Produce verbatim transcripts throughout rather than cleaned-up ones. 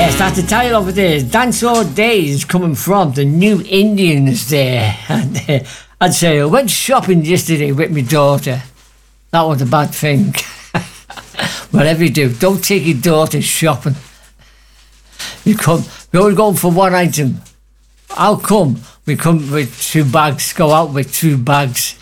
Yes, that's the title of it is Dance All Days, coming from the New Indians there. And uh, I'd say I went shopping yesterday with my daughter. That was a bad thing. Whatever you do, don't take your daughter shopping. You come, you're only going for one item. How come we come with two bags, go out with two bags?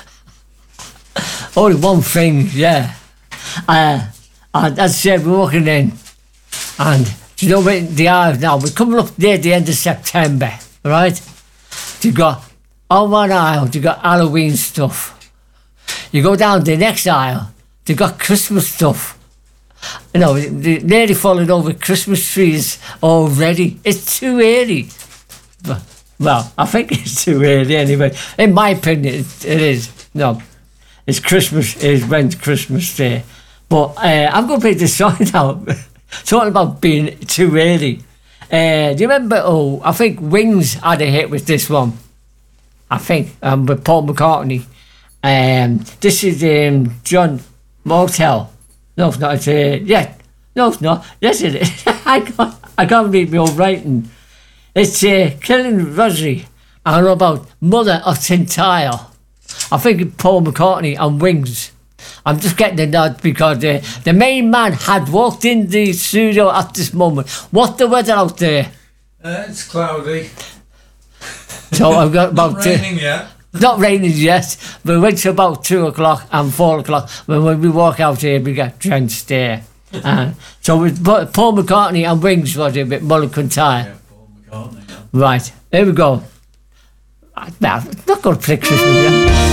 Only one thing, yeah. Uh, and as I said, we're walking in, and do you know where they are now? We're coming up near the end of September, right? You got, on one aisle, you got Halloween stuff. You go down the next aisle, they got Christmas stuff. You know, they're nearly falling over Christmas trees already. It's too early. But, well, I think it's too early anyway. In my opinion, it, it is. No, it's Christmas, is when Christmas Day. But uh, I'm going to play this song now. Talking about being too early. Uh, do you remember, oh, I think Wings had a hit with this one. I think, um, with Paul McCartney. Um, this is um, John Motel. No, it's not. It's, uh, yeah. No, it's not. Yes, it is. I can't, I can't read my own writing. It's uh, Killing Rosary. I know about Mother of Tintile. I think it's Paul McCartney and Wings. I'm just getting the nod because uh, the main man had walked in the studio at this moment. What's the weather out there? Uh, it's cloudy. So I've got about... Not raining uh, yet. Not raining yet, but we wait till about two o'clock and four o'clock. When, when we walk out here, we get drenched there. uh, so with Paul McCartney and Wings was it with Mulligan Tyre. Yeah, Paul McCartney. Yeah. Right, here we go. Well, not going to play Christmas, yeah?